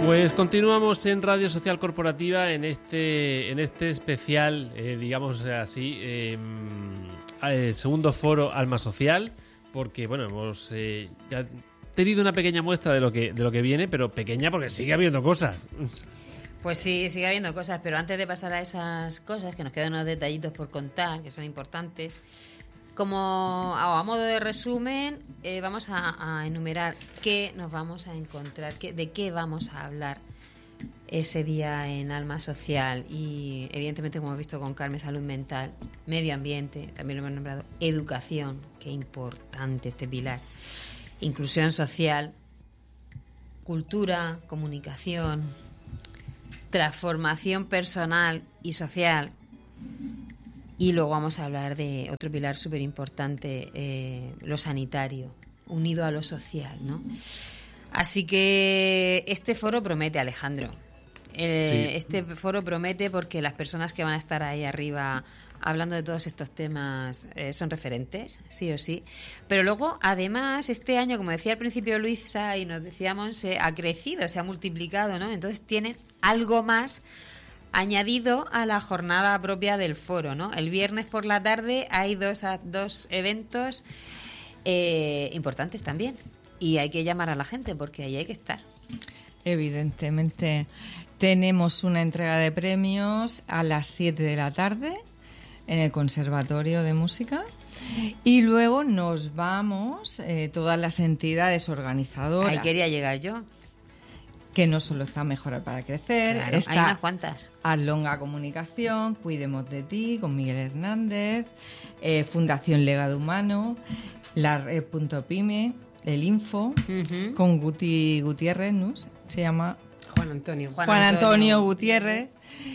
Pues continuamos en Radio Social Corporativa en este especial, digamos así, segundo foro Alma Social, porque bueno, hemos ya tenido una pequeña muestra de lo que viene, pero pequeña porque sigue habiendo cosas. Pues sí, sigue habiendo cosas, pero antes de pasar a esas cosas, que nos quedan unos detallitos por contar, que son importantes, como a modo de resumen, vamos a enumerar qué nos vamos a encontrar, de qué vamos a hablar ese día en Alma Social. Y evidentemente, como hemos visto con Carmen, salud mental, medio ambiente, también lo hemos nombrado, educación, qué importante este pilar, inclusión social, cultura, comunicación, transformación personal y social. Y luego vamos a hablar de otro pilar súper importante, lo sanitario, unido a lo social, ¿no? Así que este foro promete, Alejandro. Sí. Este foro promete porque las personas que van a estar ahí arriba hablando de todos estos temas son referentes, sí o sí. Pero luego, además, este año, como decía al principio Luisa y nos decíamos, se ha crecido, se ha multiplicado, ¿no? Entonces tienen algo más añadido a la jornada propia del foro, ¿no? El viernes por la tarde hay dos eventos importantes también, y hay que llamar a la gente porque ahí hay que estar. Evidentemente tenemos una entrega de premios a las 7 de la tarde en el Conservatorio de Música. Y luego nos vamos, todas las entidades organizadoras. Ahí quería llegar yo. Que no solo está Mejorar para Crecer, claro, está hay unas cuantas. Arlonga Comunicación, Cuidemos de Ti, con Miguel Hernández, Fundación Legado Humano, la Red.pyme, el Info, con Guti Gutiérrez, ¿no? Se llama Juan Antonio Gutiérrez.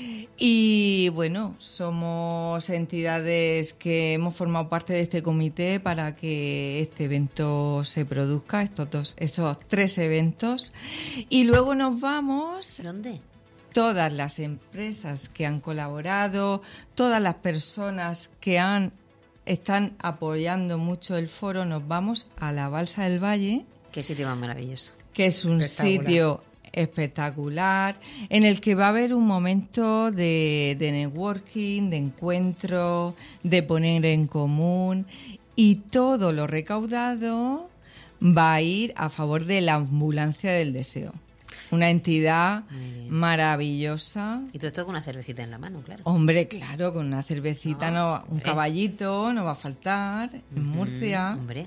Y bueno, somos entidades que hemos formado parte de este comité para que este evento se produzca, esos 3 eventos. Y luego nos vamos. ¿Dónde? Todas las empresas que han colaborado, todas las personas que están apoyando mucho el foro, nos vamos a la Balsa del Valle. Qué sitio más maravilloso. Que es un sitio espectacular, en el que va a haber un momento de networking, de encuentro, de poner en común, y todo lo recaudado va a ir a favor de la Ambulancia del Deseo, una entidad maravillosa. Y todo esto con una cervecita en la mano, claro. Hombre, claro, con una cervecita, un caballito no va a faltar en Murcia. Hombre.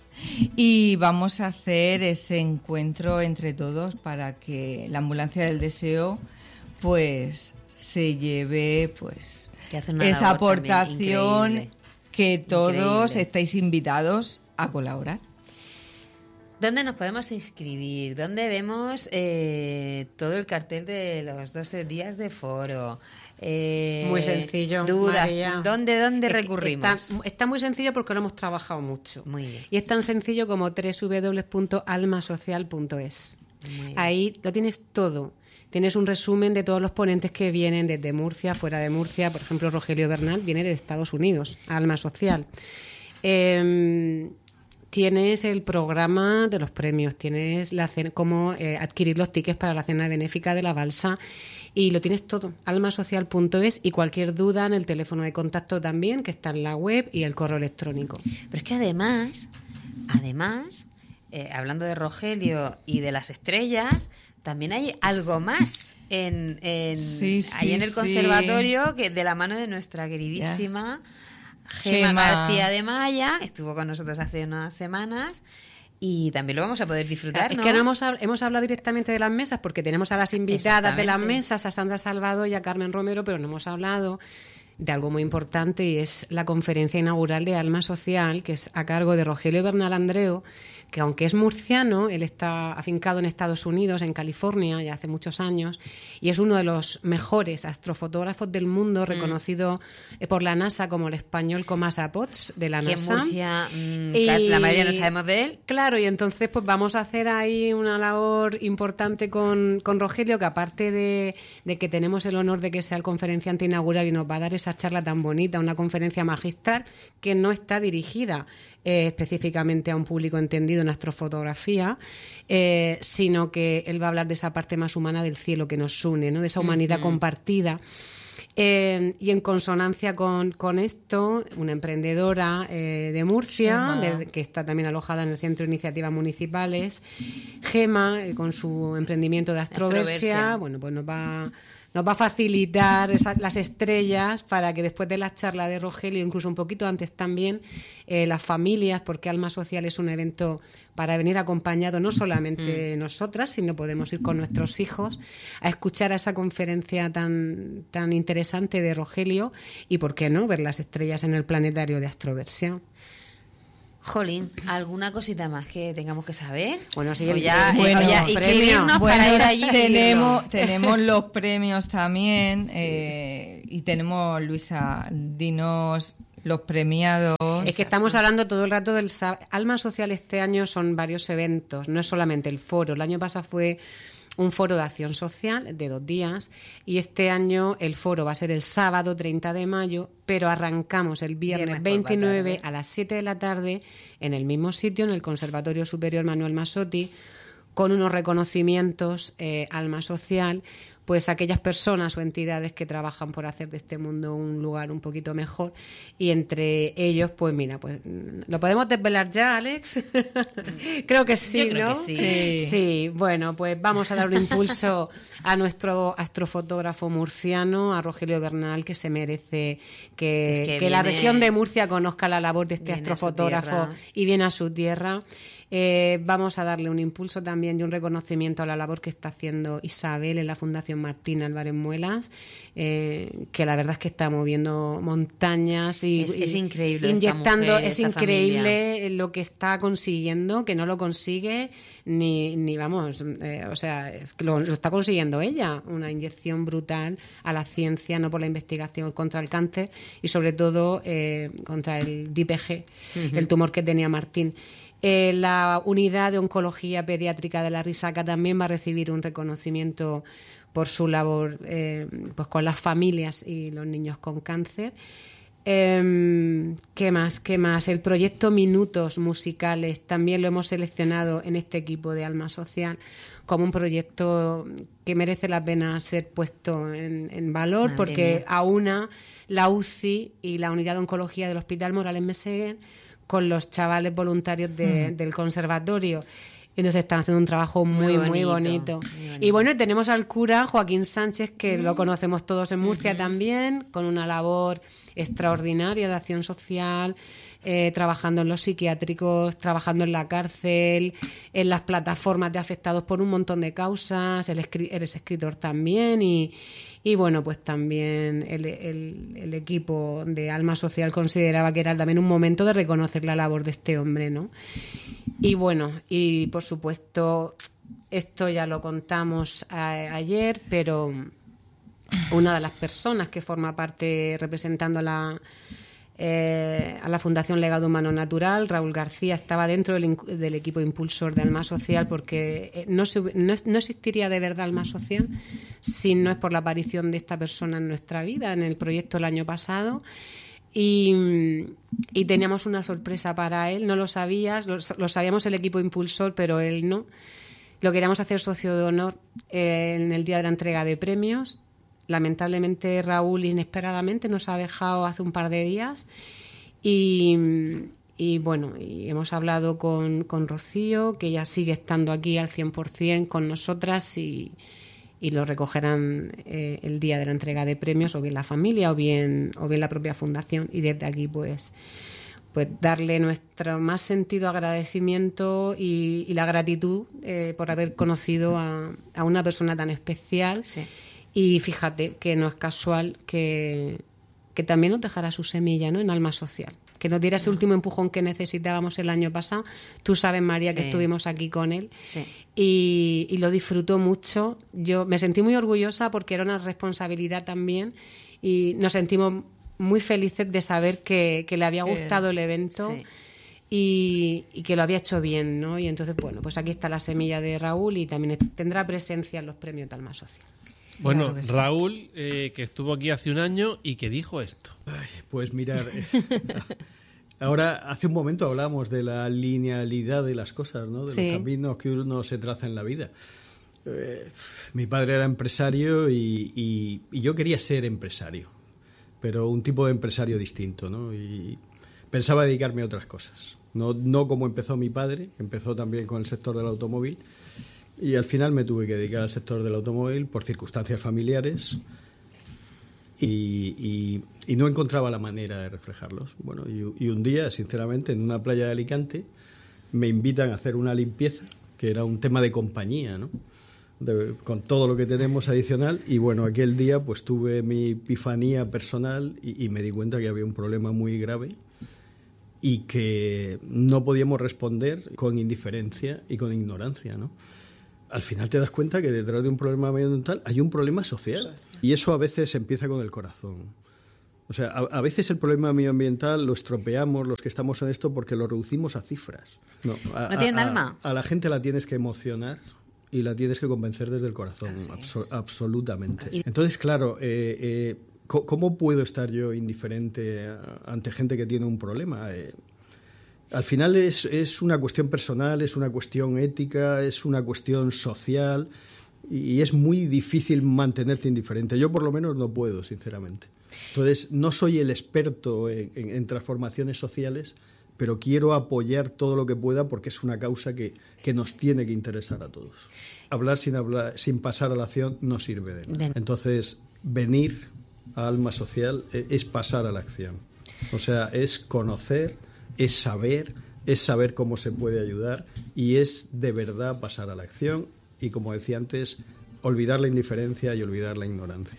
Y vamos a hacer ese encuentro entre todos para que la Ambulancia del Deseo pues se lleve pues esa aportación que todos estáis invitados a colaborar. ¿Dónde nos podemos inscribir? ¿Dónde vemos todo el cartel de los 12 días de foro? Muy sencillo, dudas. María. ¿Dónde recurrimos? Está muy sencillo porque lo hemos trabajado mucho. Muy bien. Y es tan sencillo como www.almasocial.es. Ahí lo tienes todo. Tienes un resumen de todos los ponentes que vienen desde Murcia, fuera de Murcia. Por ejemplo, Rogelio Bernal viene de Estados Unidos, Alma Social. Tienes el programa de los premios, tienes cómo adquirir los tickets para la cena benéfica de la Balsa, y lo tienes todo, almasocial.es, y cualquier duda en el teléfono de contacto también, que está en la web, y el correo electrónico. Pero es que además, hablando de Rogelio y de las estrellas, también hay algo más ahí en el conservatorio, que de la mano de nuestra queridísima Gema García de Maya, estuvo con nosotros hace unas semanas, y también lo vamos a poder disfrutar, ¿no? Es que no hemos hablado directamente de las mesas, porque tenemos a las invitadas de las mesas, a Sandra Salvado y a Carmen Romero, pero no hemos hablado de algo muy importante, y es la conferencia inaugural de Alma Social, que es a cargo de Rogelio Bernal Andreu, que aunque es murciano, él está afincado en Estados Unidos, en California, ya hace muchos años, y es uno de los mejores astrofotógrafos del mundo, reconocido por la NASA como el español Comasa Potts de la NASA. En Murcia, la mayoría no sabemos de él. Claro, y entonces pues vamos a hacer ahí una labor importante con Rogelio, que aparte de que tenemos el honor de que sea el conferenciante inaugural y nos va a dar esa esa charla tan bonita, una conferencia magistral que no está dirigida específicamente a un público entendido en astrofotografía, sino que él va a hablar de esa parte más humana del cielo que nos une, ¿no? De esa humanidad compartida. Y en consonancia con esto, una emprendedora de Murcia, que está también alojada en el Centro de Iniciativas Municipales, Gema, con su emprendimiento de Astroversia, bueno, pues nos va a facilitar las estrellas para que después de la charla de Rogelio, incluso un poquito antes también, las familias, porque Alma Social es un evento para venir acompañado no solamente nosotras, sino podemos ir con nuestros hijos a escuchar a esa conferencia tan interesante de Rogelio y, ¿por qué no?, ver las estrellas en el planetario de Astroversia. Jolín, ¿alguna cosita más que tengamos que saber? Bueno, sí, inscribirnos para ir allí. Tenemos los premios también y tenemos, Luisa, dinos los premiados. Es que estamos hablando todo el rato del Alma Social. Este año son varios eventos, no es solamente el foro. El año pasado fue un foro de acción social de 2 días y este año el foro va a ser el sábado 30 de mayo, pero arrancamos el viernes 29 a las 7 de la tarde en el mismo sitio, en el Conservatorio Superior Manuel Masotti, con unos reconocimientos Alma Social, pues aquellas personas o entidades que trabajan por hacer de este mundo un lugar un poquito mejor, y entre ellos, pues mira, pues ¿lo podemos desvelar ya, Alex? Creo que sí, creo ¿no? Que sí. Sí, bueno, pues vamos a dar un impulso a nuestro astrofotógrafo murciano, a Rogelio Bernal, que se merece que la región de Murcia conozca la labor de este astrofotógrafo y viene a su tierra. Vamos a darle un impulso también y un reconocimiento a la labor que está haciendo Isabel en la Fundación Martín Álvarez Muelas, que la verdad es que está moviendo montañas y es increíble, inyectando, esta mujer, es increíble familia. Lo que está consiguiendo, que no lo consigue ni vamos, o sea, lo está consiguiendo ella, una inyección brutal a la ciencia, no por la investigación contra el cáncer y sobre todo contra el DIPG, el tumor que tenía Martín. La unidad de oncología pediátrica de la Risaca también va a recibir un reconocimiento por su labor pues con las familias y los niños con cáncer. ¿Qué más? El proyecto Minutos Musicales también lo hemos seleccionado en este equipo de Alma Social como un proyecto que merece la pena ser puesto en valor. Madre porque mía. Aúna la UCI y la unidad de oncología del Hospital Morales Meseguer con los chavales voluntarios del conservatorio. Entonces están haciendo un trabajo muy bonito. Y bueno, tenemos al cura Joaquín Sánchez, que lo conocemos todos en Murcia también, con una labor extraordinaria de acción social, trabajando en los psiquiátricos, trabajando en la cárcel, en las plataformas de afectados por un montón de causas. Él es escritor también y bueno, pues también el equipo de Alma Social consideraba que era también un momento de reconocer la labor de este hombre, ¿no? Y bueno, y por supuesto, esto ya lo contamos ayer, pero una de las personas que forma parte representando a la Fundación Legado Humano Natural, Raúl García, estaba dentro del equipo impulsor de Alma Social, porque no existiría de verdad Alma Social si no es por la aparición de esta persona en nuestra vida, en el proyecto el año pasado. Y teníamos una sorpresa para él, no lo sabías, lo sabíamos el equipo impulsor, pero él no. Lo queríamos hacer socio de honor en el día de la entrega de premios. Lamentablemente Raúl inesperadamente nos ha dejado hace un par de días y bueno, y hemos hablado con Rocío, que ella sigue estando aquí al 100% con nosotras y lo recogerán el día de la entrega de premios, o bien la familia o bien la propia fundación, y desde aquí pues darle nuestro más sentido agradecimiento y la gratitud por haber conocido a una persona tan especial. Sí. Y fíjate que no es casual que también nos dejara su semilla, ¿no?, en Alma Social, que nos diera ese último empujón que necesitábamos el año pasado. Tú sabes, María, que estuvimos aquí con él y lo disfrutó mucho. Yo me sentí muy orgullosa porque era una responsabilidad también y nos sentimos muy felices de saber que le había gustado el evento y que lo había hecho bien, ¿no? Y entonces, bueno, pues aquí está la semilla de Raúl y también tendrá presencia en los premios de Alma Social. Bueno, Claro que sí. Raúl, que estuvo aquí hace un año y que dijo esto. Ay, pues mirar, ahora hace un momento hablábamos de la linealidad de las cosas, ¿no? De Sí. los caminos que uno se traza en la vida. Mi padre era empresario y yo quería ser empresario, pero un tipo de empresario distinto, ¿no? Y pensaba dedicarme a otras cosas. No como empezó mi padre, empezó también con el sector del automóvil, y al final me tuve que dedicar al sector del automóvil por circunstancias familiares y no encontraba la manera de reflejarlos. Bueno, y un día, sinceramente, en una playa de Alicante, me invitan a hacer una limpieza, que era un tema de compañía, ¿no? Con todo lo que tenemos adicional, y bueno, aquel día pues tuve mi epifanía personal y me di cuenta que había un problema muy grave y que no podíamos responder con indiferencia y con ignorancia, ¿no? Al final te das cuenta que detrás de un problema medioambiental hay un problema social. Y eso a veces empieza con el corazón. O sea, a veces el problema medioambiental lo estropeamos los que estamos en esto porque lo reducimos a cifras. ¿No tienen alma? A la gente la tienes que emocionar y la tienes que convencer desde el corazón, absolutamente. Entonces, claro, ¿cómo puedo estar yo indiferente ante gente que tiene un problema? Al final es una cuestión personal, es una cuestión ética, es una cuestión social y es muy difícil mantenerte indiferente. Yo por lo menos no puedo, sinceramente. Entonces, no soy el experto en transformaciones sociales, pero quiero apoyar todo lo que pueda porque es una causa que nos tiene que interesar a todos. Hablar, sin pasar a la acción, no sirve de nada. Entonces, venir a Alma Social es pasar a la acción. O sea, es conocer, es saber cómo se puede ayudar y es de verdad pasar a la acción y, como decía antes, olvidar la indiferencia y olvidar la ignorancia.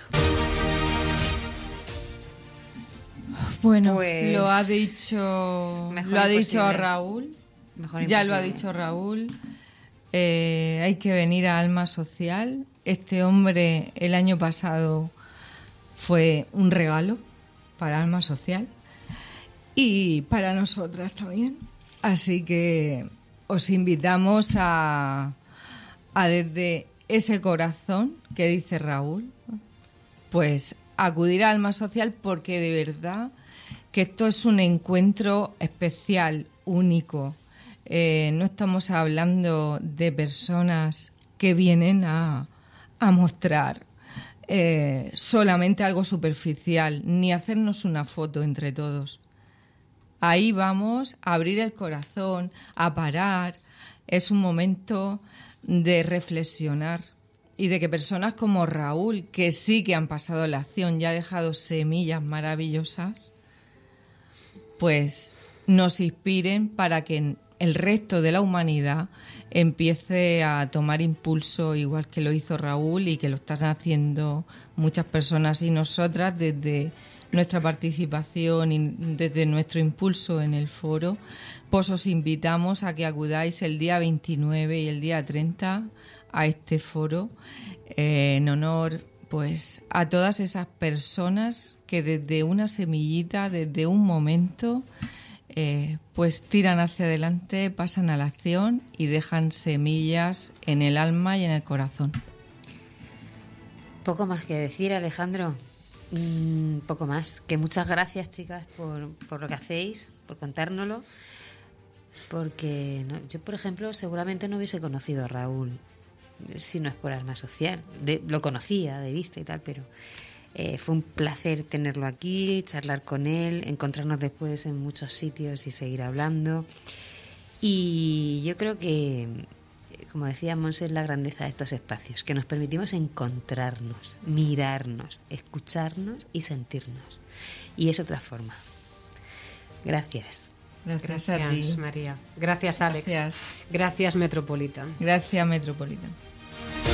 Bueno, Pues, lo ha dicho imposible. Raúl. Mejor Ya lo ha imposible. dicho Raúl. Hay que venir a Alma Social. Este hombre el año pasado fue un regalo para Alma Social y para nosotras también. Así que os invitamos a desde ese corazón que dice Raúl, pues acudir a Alma Social, porque de verdad que esto es un encuentro especial, único. No estamos hablando de personas que vienen a mostrar solamente algo superficial, ni hacernos una foto entre todos. Ahí vamos a abrir el corazón, a parar. Es un momento de reflexionar y de que personas como Raúl, que sí que han pasado la acción y ha dejado semillas maravillosas, pues nos inspiren para que el resto de la humanidad empiece a tomar impulso igual que lo hizo Raúl y que lo están haciendo muchas personas y nosotras desde nuestra participación y desde nuestro impulso en el foro. Pues os invitamos a que acudáis el día 29 y el día 30 a este foro en honor pues a todas esas personas que desde una semillita, desde un momento, pues tiran hacia adelante, pasan a la acción y dejan semillas en el alma y en el corazón. Poco más que decir, Alejandro. Poco más. Que muchas gracias, chicas, por lo que hacéis, por contárnoslo. Porque yo, por ejemplo, seguramente no hubiese conocido a Raúl si no es por Alma Social. Lo conocía de vista y tal, pero fue un placer tenerlo aquí, charlar con él, encontrarnos después en muchos sitios y seguir hablando. Y yo creo que, como decía Monse, es la grandeza de estos espacios, que nos permitimos encontrarnos, mirarnos, escucharnos y sentirnos. Y es otra forma. Gracias. Gracias a ti. María. Gracias, Alex. Gracias. Gracias, Metropolitan. Gracias, Metropolitan.